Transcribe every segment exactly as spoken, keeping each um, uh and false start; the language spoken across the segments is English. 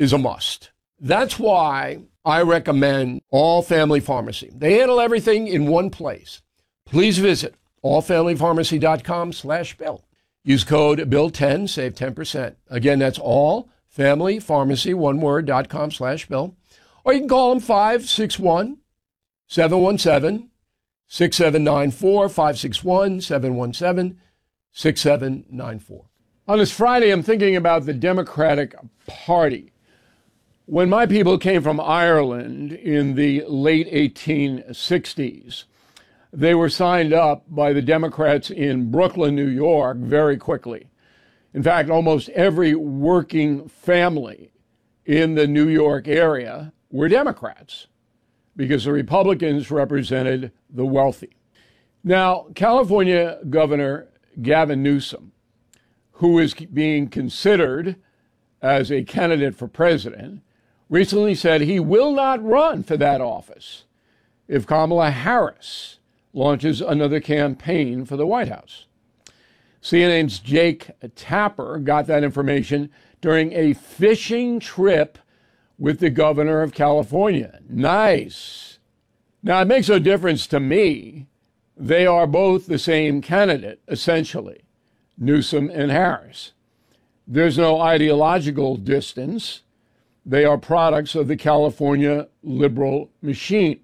is a must. That's why I recommend All Family Pharmacy. They handle everything in one place. Please visit allfamilypharmacy.com slash bill. Use code bill ten, save ten percent. Again, that's allfamilypharmacy, one word, dot com slash bill. Or you can call them five six one, seven one seven, six seven nine four, five six one, seven one seven, six seven nine four. On this Friday, I'm thinking about the Democratic Party. When my people came from Ireland in the late eighteen sixties, they were signed up by the Democrats in Brooklyn, New York, very quickly. In fact, almost every working family in the New York area were Democrats because the Republicans represented the wealthy. Now, California Governor Gavin Newsom, who is being considered as a candidate for president, recently said he will not run for that office if Kamala Harris launches another campaign for the White House. C N N's Jake Tapper got that information during a fishing trip with the governor of California. Nice. Now, it makes no difference to me. They are both the same candidate, essentially, Newsom and Harris. There's no ideological distance. They are products of the California liberal machine.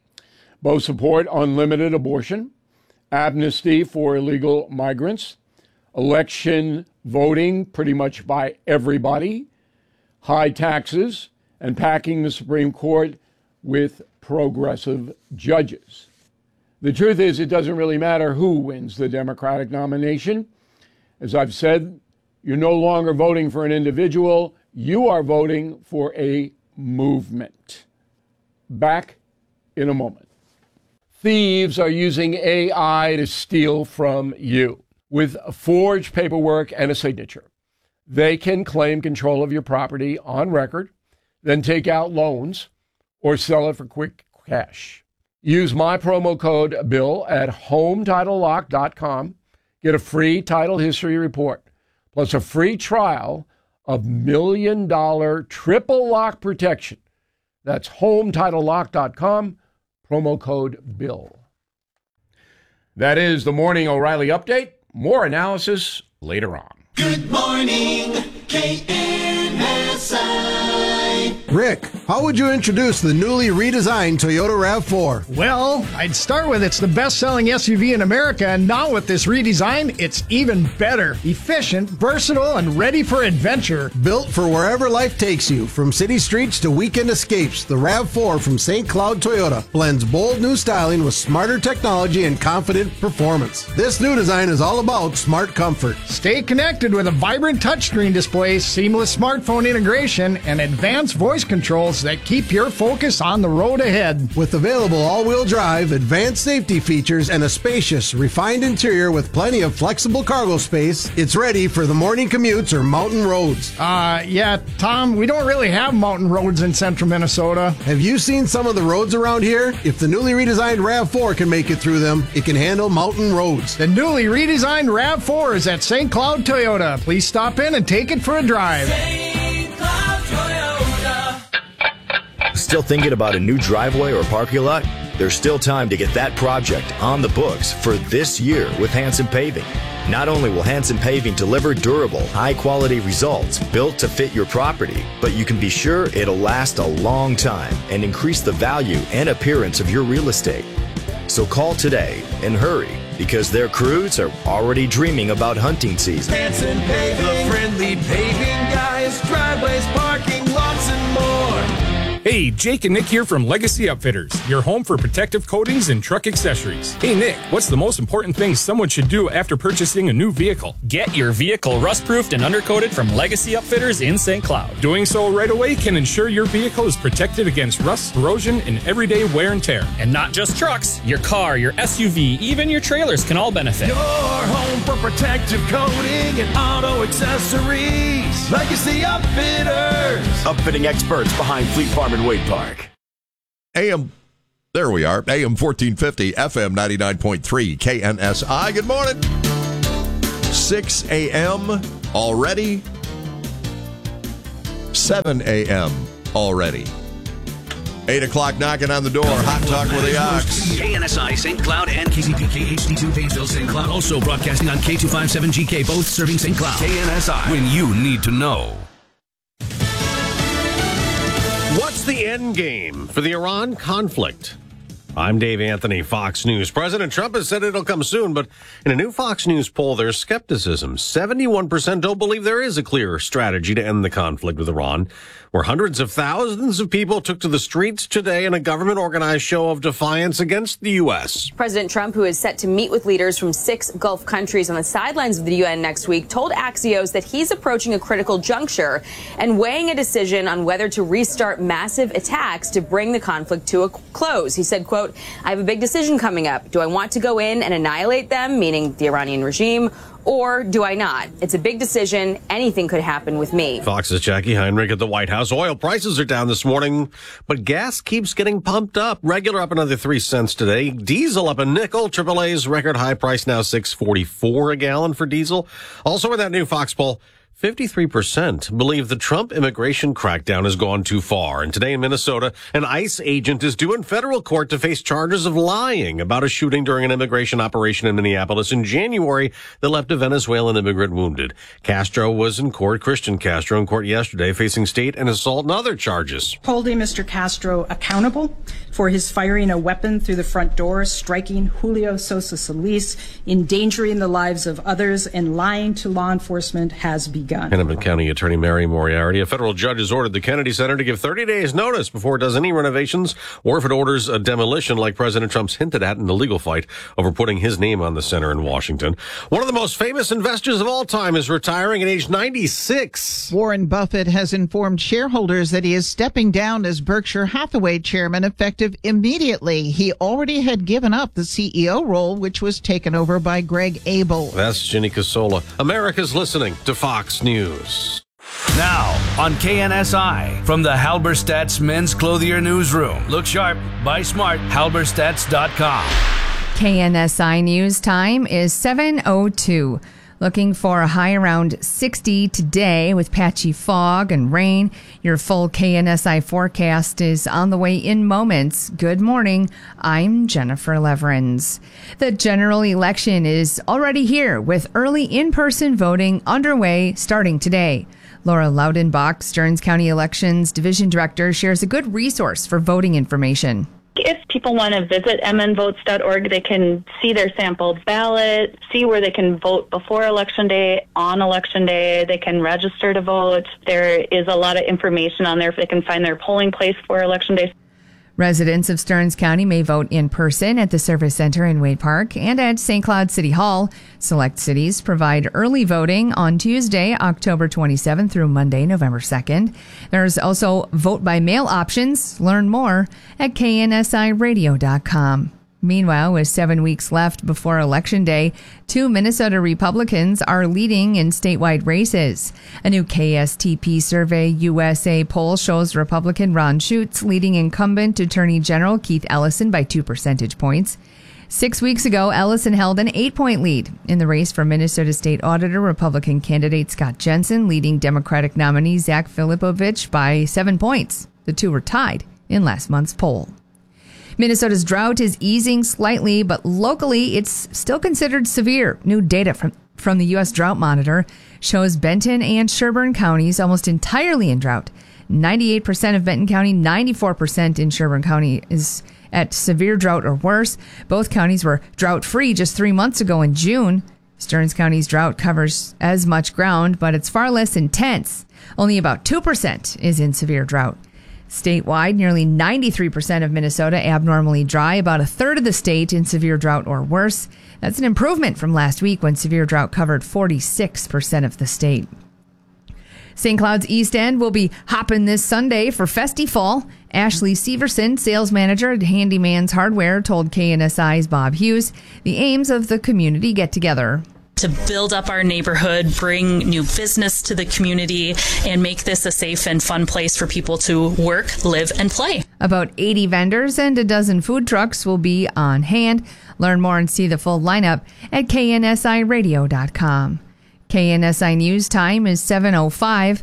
Both support unlimited abortion, amnesty for illegal migrants, election voting pretty much by everybody, high taxes, and packing the Supreme Court with progressive judges. The truth is, it doesn't really matter who wins the Democratic nomination. As I've said, you're no longer voting for an individual. You are voting for a movement. Back in a moment. Thieves are using A I to steal from you. With forged paperwork and a signature, they can claim control of your property on record, then take out loans or sell it for quick cash. Use my promo code BILL at home title lock dot com. Get a free title history report, plus a free trial of million dollar triple lock protection. That's home title lock dot com. Promo code BILL. That is the Morning O'Reilly Update. More analysis later on. Good morning, K N S I. Rick, how would you introduce the newly redesigned Toyota RAV four? Well, I'd start with it's the best-selling S U V in America, and now with this redesign, it's even better. Efficient, versatile, and ready for adventure. Built for wherever life takes you, from city streets to weekend escapes, the RAV four from Saint Cloud Toyota blends bold new styling with smarter technology and confident performance. This new design is all about smart comfort. Stay connected with a vibrant touchscreen display, seamless smartphone integration, and advanced voice controls that keep your focus on the road ahead. With available all-wheel drive, advanced safety features, and a spacious, refined interior with plenty of flexible cargo space, it's ready for the morning commutes or mountain roads. Uh, yeah, Tom, we don't really have mountain roads in central Minnesota. Have you seen some of the roads around here? If the newly redesigned RAV four can make it through them, it can handle mountain roads. The newly redesigned RAV four is at Saint Cloud Toyota. Please stop in and take it for a drive. Saint Cloud Toyota. Still thinking about a new driveway or parking lot? There's still time to get that project on the books for this year with Hanson Paving. Not only will Hanson Paving deliver durable, high-quality results built to fit your property, but you can be sure it'll last a long time and increase the value and appearance of your real estate. So call today and hurry, because their crews are already dreaming about hunting season. Hanson Paving, the friendly paving guys, driveways, parking lots, and more. Hey, Jake and Nick here from Legacy Upfitters, your home for protective coatings and truck accessories. Hey, Nick, what's the most important thing someone should do after purchasing a new vehicle? Get your vehicle rust-proofed and undercoated from Legacy Upfitters in Saint Cloud. Doing so right away can ensure your vehicle is protected against rust, corrosion, and everyday wear and tear. And not just trucks. Your car, your S U V, even your trailers can all benefit. Your home for protective coating and auto accessories. Legacy Upfitters. Upfitting experts behind Fleet Farm and Wade Park. A M, there we are, A M fourteen fifty, F M ninety-nine point three, K N S I. Good morning. six a.m. already. seven a.m. already. eight o'clock knocking on the door. Hot Talk with the Ox. K N S I Saint Cloud and K C P K H D two Painesville Saint Cloud. Also broadcasting on K two fifty-seven G K, both serving Saint Cloud. K N S I, when you need to know. What's the end game for the Iran conflict? I'm Dave Anthony, Fox News. President Trump has said it'll come soon, but in a new Fox News poll, there's skepticism. seventy-one percent don't believe there is a clear strategy to end the conflict with Iran, where hundreds of thousands of people took to the streets today in a government-organized show of defiance against the U S. President Trump, who is set to meet with leaders from six Gulf countries on the sidelines of the U N next week, told Axios that he's approaching a critical juncture and weighing a decision on whether to restart massive attacks to bring the conflict to a close. He said, quote, I have a big decision coming up. Do I want to go in and annihilate them, meaning the Iranian regime, or do I not? It's a big decision. Anything could happen with me. Fox's Jackie Heinrich at the White House. Oil prices are down this morning, but gas keeps getting pumped up. Regular up another three cents today. Diesel up a nickel. triple A's record high price now six forty-four a gallon for diesel. Also in that new Fox poll, fifty-three percent believe the Trump immigration crackdown has gone too far. And today in Minnesota, an ICE agent is due in federal court to face charges of lying about a shooting during an immigration operation in Minneapolis in January that left a Venezuelan immigrant wounded. Castro was in court, Christian Castro, in court yesterday, facing state and assault and other charges. Holding Mister Castro accountable for his firing a weapon through the front door, striking Julio Sosa Solis, endangering the lives of others, and lying to law enforcement has begun. Hennepin County Attorney Mary Moriarty. A federal judge has ordered the Kennedy Center to give thirty days notice before it does any renovations or if it orders a demolition like President Trump's hinted at in the legal fight over putting his name on the center in Washington. One of the most famous investors of all time is retiring at age ninety-six. Warren Buffett has informed shareholders that he is stepping down as Berkshire Hathaway chairman effective immediately. He already had given up the C E O role, which was taken over by Greg Abel. That's Ginny Casola. America's listening to Fox News. Now on K N S I from the Halberstadt's Men's Clothier Newsroom. Look sharp, buy smart, halberstadts dot com. K N S I News time is seven oh two. Looking for a high around sixty today with patchy fog and rain. Your full K N S I forecast is on the way in moments. Good morning. I'm Jennifer Leverins. The general election is already here with early in-person voting underway starting today. Laura Loudenbach, Stearns County Elections Division Director, shares a good resource for voting information. If people want to visit m n votes dot org, they can see their sample ballot, see where they can vote before Election Day, on Election Day. They can register to vote. There is a lot of information on there if they can find their polling place for Election Day. Residents of Stearns County may vote in person at the Service Center in Wade Park and at Saint Cloud City Hall. Select cities provide early voting on Tuesday, October twenty-seventh through Monday, November second. There's also vote by mail options. Learn more at K N S I radio dot com. Meanwhile, with seven weeks left before Election Day, two Minnesota Republicans are leading in statewide races. A new K S T P Survey U S A poll shows Republican Ron Schutz leading incumbent Attorney General Keith Ellison by two percentage points. Six weeks ago, Ellison held an eight-point lead in the race for Minnesota State Auditor Republican candidate Scott Jensen, leading Democratic nominee Zach Filipovich by seven points. The two were tied in last month's poll. Minnesota's drought is easing slightly, but locally it's still considered severe. New data from, from the U S Drought Monitor shows Benton and Sherburne counties almost entirely in drought. ninety-eight percent of Benton County, ninety-four percent in Sherburne County is at severe drought or worse. Both counties were drought-free just three months ago in June. Stearns County's drought covers as much ground, but it's far less intense. Only about two percent is in severe drought. Statewide, nearly ninety-three percent of Minnesota abnormally dry, about a third of the state in severe drought or worse. That's an improvement from last week when severe drought covered forty-six percent of the state. Saint Cloud's East End will be hopping this Sunday for Festifall. Ashley Severson, sales manager at Handyman's Hardware, told K N S I's Bob Hughes the aims of the community get-together. To build up our neighborhood, bring new business to the community, and make this a safe and fun place for people to work, live, and play. About eighty vendors and a dozen food trucks will be on hand. Learn more and see the full lineup at K N S I radio dot com. K N S I News time is seven oh five.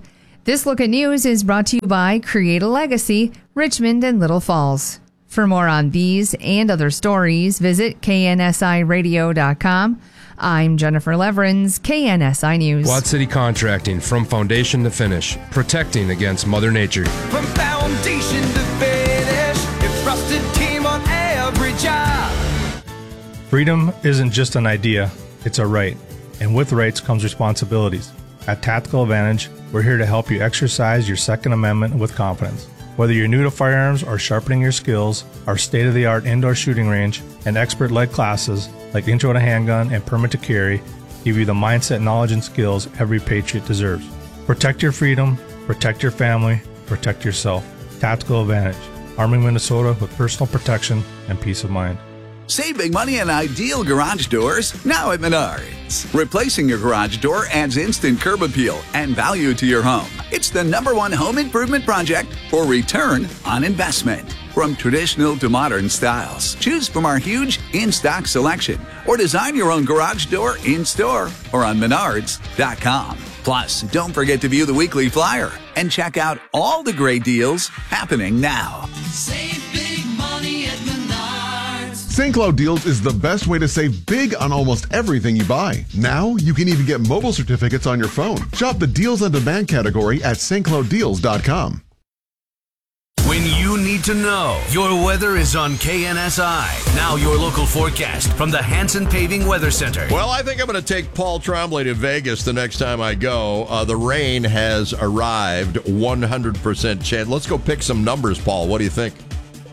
This Look at News is brought to you by Create a Legacy, Richmond and Little Falls. For more on these and other stories, visit K N S I radio dot com. I'm Jennifer Leverins, K N S I News. Quad City Contracting, from foundation to finish, protecting against Mother Nature. From foundation to finish, a trusted team on every job. Freedom isn't just an idea, it's a right. And with rights comes responsibilities. At Tactical Advantage, we're here to help you exercise your Second Amendment with confidence. Whether you're new to firearms or sharpening your skills, our state-of-the-art indoor shooting range and expert-led classes like Intro to Handgun and Permit to Carry give you the mindset, knowledge, and skills every patriot deserves. Protect your freedom, protect your family, protect yourself. Tactical Advantage, arming Minnesota with personal protection and peace of mind. Save big money on ideal garage doors now at Menards. Replacing your garage door adds instant curb appeal and value to your home. It's the number one home improvement project for return on investment. From traditional to modern styles, choose from our huge in-stock selection or design your own garage door in-store or on menards dot com. Plus, don't forget to view the weekly flyer and check out all the great deals happening now. Save big money at Menards. Saint Cloud Deals is the best way to save big on almost everything you buy. Now, you can even get mobile certificates on your phone. Shop the Deals on Demand category at st cloud deals dot com. When you need to know, your weather is on K N S I. Now your local forecast from the Hanson Paving Weather Center. Well, I think I'm going to take Paul Trombley to Vegas the next time I go. Uh, the rain has arrived, one hundred percent chance. Let's go pick some numbers, Paul. What do you think?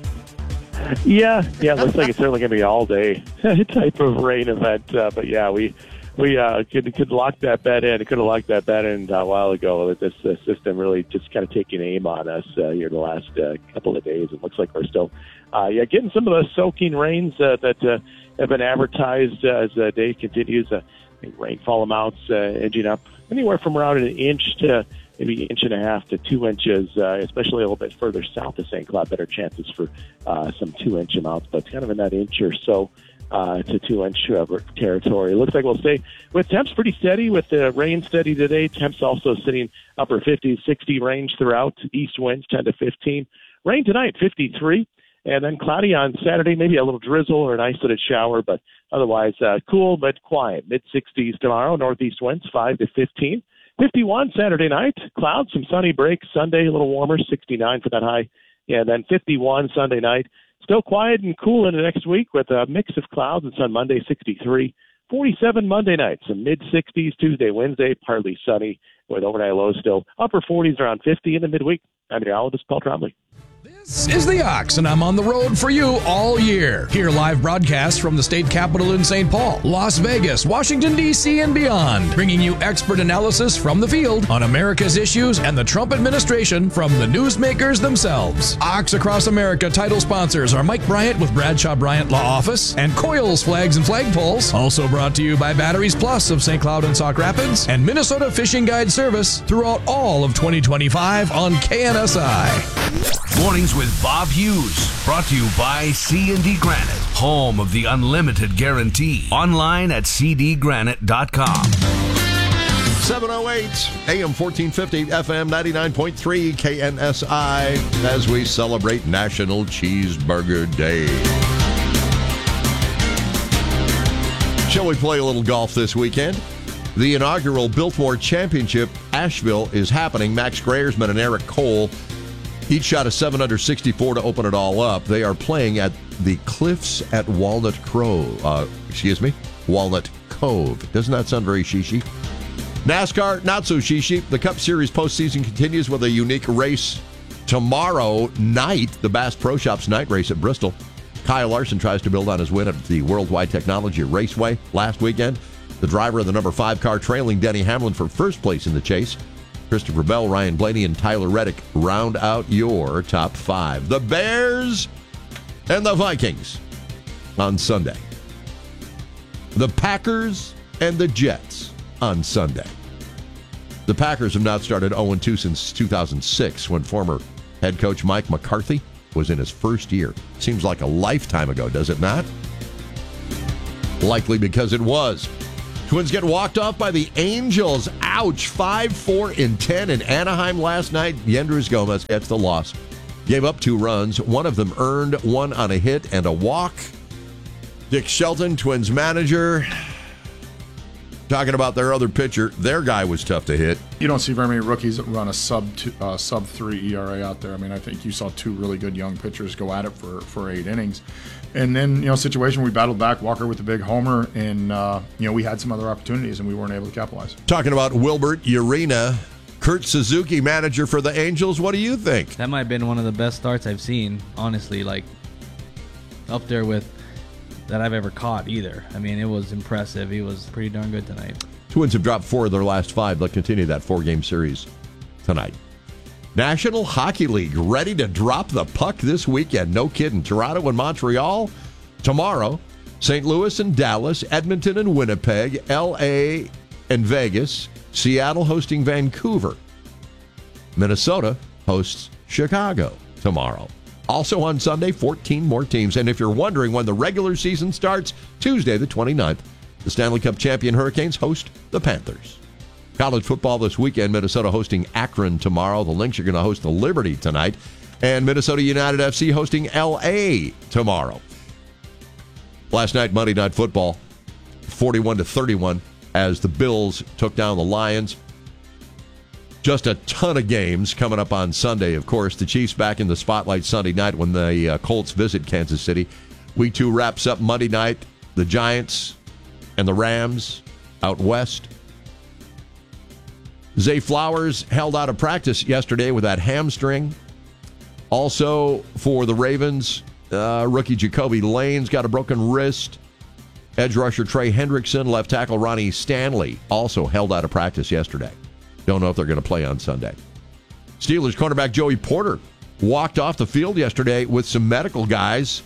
Yeah, yeah, it looks like it's certainly going to be all day type of rain event. Uh, but yeah, we we uh, could could lock that bet in. Could have locked that bet in a while ago. This uh, system really just kind of taking aim on us uh, here the last uh, couple of days. It looks like we're still, uh, yeah, getting some of the soaking rains uh, that uh, have been advertised uh, as the day continues. Uh, I think rainfall amounts uh, edging up anywhere from around an inch to maybe an inch and a half to two inches, uh, especially a little bit further south of Saint Cloud. Better chances for uh, some two-inch amounts, but kind of in that inch or so uh, to two-inch uh, territory. It looks like we'll stay with temps pretty steady, with the rain steady today. Temps also sitting upper fifties, sixty range throughout. East winds ten to fifteen. Rain tonight, fifty-three. And then cloudy on Saturday, maybe a little drizzle or an isolated shower, but otherwise uh, cool but quiet. mid-sixties tomorrow, northeast winds five to fifteen. fifty-one Saturday night, clouds, some sunny breaks. Sunday, a little warmer, sixty-nine for that high. Yeah, then fifty-one Sunday night. Still quiet and cool into next week with a mix of clouds and sun. Monday, sixty-three. forty-seven Monday night, some mid-sixties. Tuesday, Wednesday, partly sunny with overnight lows still upper forties, around fifty in the midweek. I'm meteorologist Paul Trombley. This is the Ox, and I'm on the road for you all year. Hear live broadcasts from the state capitol in Saint Paul, Las Vegas, Washington, D C, and beyond, bringing you expert analysis from the field on America's issues and the Trump administration from the newsmakers themselves. Ox Across America title sponsors are Mike Bryant with Bradshaw Bryant Law Office and Coils Flags and Flagpoles. Also brought to you by Batteries Plus of Saint Cloud and Sauk Rapids and Minnesota Fishing Guide Service throughout all of twenty twenty-five on K N S I. Mornings with Bob Hughes, brought to you by C and D Granite, home of the unlimited guarantee. Online at c d granite dot com. seven oh eight, A M fourteen fifty, F M ninety-nine point three, K N S I, as we celebrate National Cheeseburger Day. Shall we play a little golf this weekend? The inaugural Biltmore Championship, Asheville, is happening. Max Greyersman and Eric Cole each shot a seven under sixty-four to open it all up. They are playing at the Cliffs at Walnut Grove. Uh, excuse me, Walnut Cove. Doesn't that sound very shishi? NASCAR, not so shishi. The Cup Series postseason continues with a unique race tomorrow night. The Bass Pro Shops night race at Bristol. Kyle Larson tries to build on his win at the Worldwide Technology Raceway last weekend. The driver of the number five car trailing Denny Hamlin for first place in the chase. Christopher Bell, Ryan Blaney, and Tyler Reddick round out your top five. The Bears and the Vikings on Sunday. The Packers and the Jets on Sunday. The Packers have not started oh and two since two thousand six, when former head coach Mike McCarthy was in his first year. Seems like a lifetime ago, does it not? Likely because it was. Twins get walked off by the Angels. Ouch. five four and ten in Anaheim last night. Yendrys Gomez gets the loss. Gave up two runs. One of them earned, one on a hit and a walk. Dick Shelton, Twins manager, talking about their other pitcher. Their guy was tough to hit. You don't see very many rookies that run a sub two, uh, sub three E R A out there. I mean, I think you saw two really good young pitchers go at it for, for eight innings. And then, you know, situation we battled back, Walker with the big homer, and, uh, you know, we had some other opportunities and we weren't able to capitalize. Talking about Wilbert Urena, Kurt Suzuki, manager for the Angels. What do you think? That might have been one of the best starts I've seen, honestly, like up there with that I've ever caught either. I mean, it was impressive. He was pretty darn good tonight. Twins have dropped four of their last five. They'll continue that four-game series tonight. National Hockey League ready to drop the puck this weekend. No kidding. Toronto and Montreal tomorrow. Saint Louis and Dallas. Edmonton and Winnipeg. L A and Vegas. Seattle hosting Vancouver. Minnesota hosts Chicago tomorrow. Also on Sunday, fourteen more teams. And if you're wondering when the regular season starts, Tuesday the twenty-ninth, the Stanley Cup champion Hurricanes host the Panthers. College football this weekend, Minnesota hosting Akron tomorrow. The Lynx are going to host the Liberty tonight. And Minnesota United F C hosting L A tomorrow. Last night, Monday Night Football, forty-one to thirty-one, as the Bills took down the Lions. Just a ton of games coming up on Sunday, of course. The Chiefs back in the spotlight Sunday night when the uh, Colts visit Kansas City. Week two wraps up Monday night. The Giants and the Rams out west. Zay Flowers held out of practice yesterday with that hamstring. Also for the Ravens, uh, rookie Jacoby Lane's got a broken wrist. Edge rusher Trey Hendrickson, left tackle Ronnie Stanley also held out of practice yesterday. Don't know if they're going to play on Sunday. Steelers cornerback Joey Porter walked off the field yesterday with some medical guys.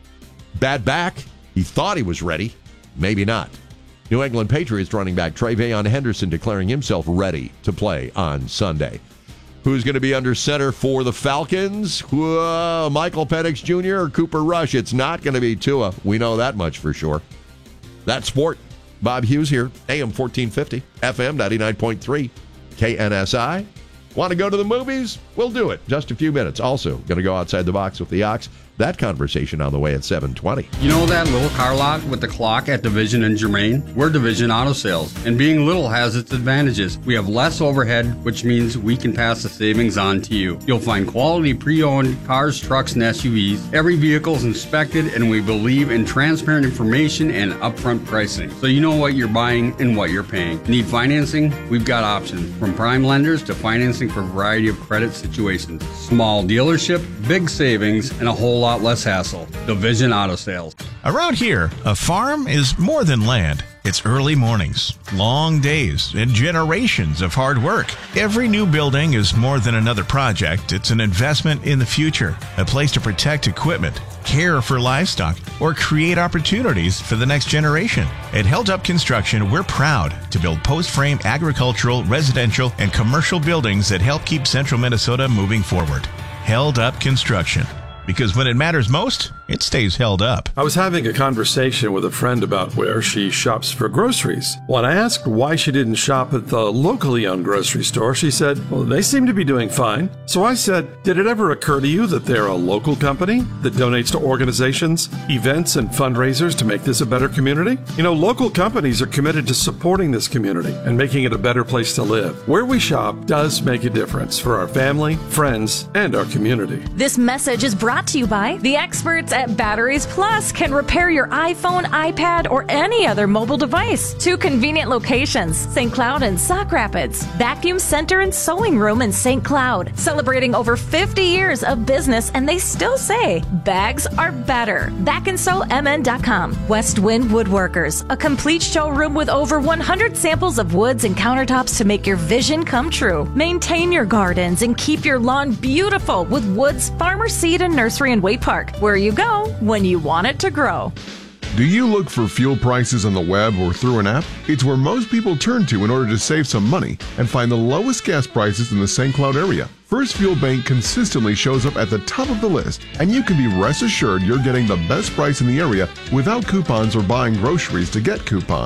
Bad back. He thought he was ready. Maybe not. New England Patriots running back Tre'Veon Henderson declaring himself ready to play on Sunday. Who's going to be under center for the Falcons? Whoa, Michael Penix Junior or Cooper Rush? It's not going to be Tua. We know that much for sure. That's sport. Bob Hughes here, A M fourteen fifty, F M ninety-nine point three, K N S I. Want to go to the movies? We'll do it. Just a few minutes. Also, going to go outside the box with the Ox. That conversation on the way at seven twenty. You know that little car lot with the clock at Division and Germain? We're Division Auto Sales, and being little has its advantages. We have less overhead, which means we can pass the savings on to you. You'll find quality pre-owned cars, trucks, and S U Vs. Every vehicle is inspected, and we believe in transparent information and upfront pricing, so you know what you're buying and what you're paying. Need financing? We've got options, from prime lenders to financing for a variety of credit situations. Small dealership, big savings, and a whole lot less hassle. Division Auto Sales. Around here, a farm is more than land. It's early mornings, long days, and generations of hard work. Every new building is more than another project. It's an investment in the future, a place to protect equipment, care for livestock, or create opportunities for the next generation. At Held Up Construction, we're proud to build post-frame agricultural, residential, and commercial buildings that help keep central Minnesota moving forward. Held Up Construction. Because when it matters most, it stays held up. I was having a conversation with a friend about where she shops for groceries. When I asked why she didn't shop at the locally owned grocery store, she said, well, they seem to be doing fine. So I said, did it ever occur to you that they're a local company that donates to organizations, events, and fundraisers to make this a better community? You know, local companies are committed to supporting this community and making it a better place to live. Where we shop does make a difference for our family, friends, and our community. This message is brought to you by the experts at Batteries Plus. Can repair your iPhone, iPad, or any other mobile device. Two convenient locations, Saint Cloud and Sauk Rapids. Vacuum Center and Sewing Room in Saint Cloud. Celebrating over fifty years of business, and they still say bags are better. back and sew M N dot com. West Wind Woodworkers. A complete showroom with over one hundred samples of woods and countertops to make your vision come true. Maintain your gardens and keep your lawn beautiful with Woods Farmer Seed and Nursery in Waite Park, where you go when you want it to grow. Do you look for fuel prices on the web or through an app? It's where most people turn to in order to save some money and find the lowest gas prices in the Saint Cloud area. First Fuel Bank consistently shows up at the top of the list, and you can be rest assured you're getting the best price in the area without coupons or buying groceries to get coupons.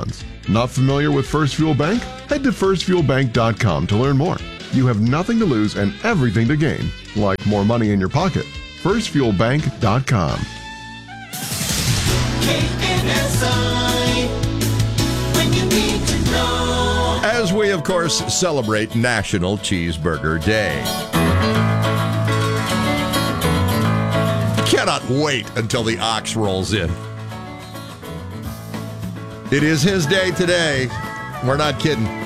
Not familiar with First Fuel Bank? Head to first fuel bank dot com to learn more. You have nothing to lose and everything to gain, like more money in your pocket. first fuel bank dot com. K N S I, when you need to know. As we, of course, celebrate National Cheeseburger Day. Cannot wait until the ox rolls in. It is his day today. We're not kidding.